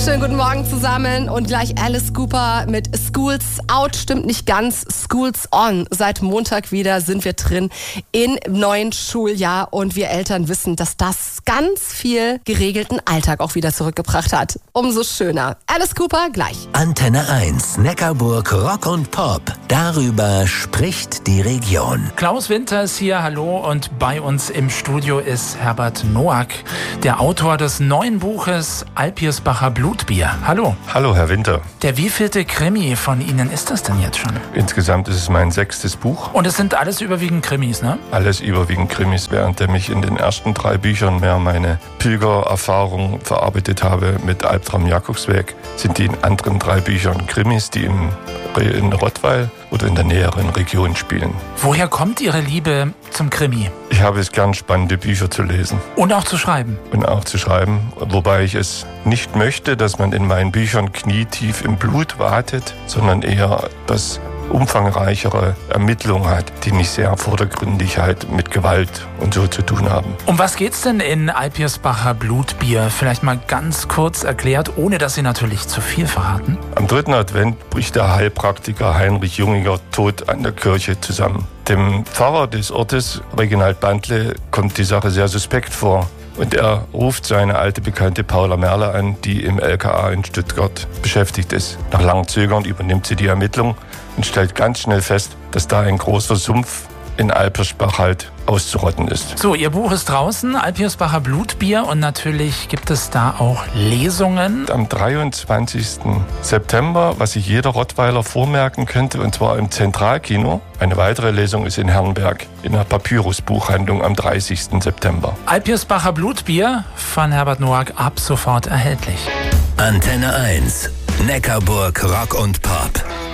Schönen guten Morgen zusammen und gleich Alice Cooper mit School's Out, stimmt nicht ganz, School's On. Seit Montag wieder sind wir drin im neuen Schuljahr und wir Eltern wissen, dass das ganz viel geregelten Alltag auch wieder zurückgebracht hat. Umso schöner. Alice Cooper gleich. Antenne 1, Neckarburg Rock und Pop. Darüber spricht die Region. Klaus Winter ist hier, hallo, und bei uns im Studio ist Herbert Noack, der Autor des neuen Buches Alpirsbacher Blutbier. Hallo. Hallo, Herr Winter. Der wievielte Krimi von Ihnen ist das denn jetzt schon? Insgesamt ist es mein 6. Buch. Und es sind alles überwiegend Krimis, ne? Alles überwiegend Krimis. Während ich in den ersten 3 Büchern mehr meine Pilgererfahrung verarbeitet habe mit Albtraum Jakobsweg, sind die in anderen 3 Büchern Krimis, die in Rottweil oder in der näheren Region spielen. Woher kommt Ihre Liebe zum Krimi? Ich habe es gern, spannende Bücher zu lesen. Und auch zu schreiben? Und auch zu schreiben, wobei ich es nicht möchte, dass man in meinen Büchern knietief im Blut watet, sondern eher das umfangreichere Ermittlungen hat, die nicht sehr vordergründig halt mit Gewalt und so zu tun haben. Um was geht's denn in Alpirsbacher Blutbier? Vielleicht mal ganz kurz erklärt, ohne dass Sie natürlich zu viel verraten. Am 3. Advent bricht der Heilpraktiker Heinrich Junginger tot an der Kirche zusammen. Dem Pfarrer des Ortes, Reginald Bandle, kommt die Sache sehr suspekt vor. Und er ruft seine alte Bekannte Paula Merle an, die im LKA in Stuttgart beschäftigt ist. Nach langem Zögern übernimmt sie die Ermittlung und stellt ganz schnell fest, dass da ein großer Sumpf in Alpirsbach halt auszurotten ist. So, Ihr Buch ist draußen, Alpirsbacher Blutbier, und natürlich gibt es da auch Lesungen. Am 23. September, was sich jeder Rottweiler vormerken könnte, und zwar im Zentralkino. Eine weitere Lesung ist in Herrenberg in der Papyrus-Buchhandlung am 30. September. Alpirsbacher Blutbier von Herbert Noack ab sofort erhältlich. Antenne 1, Neckarburg Rock und Pop.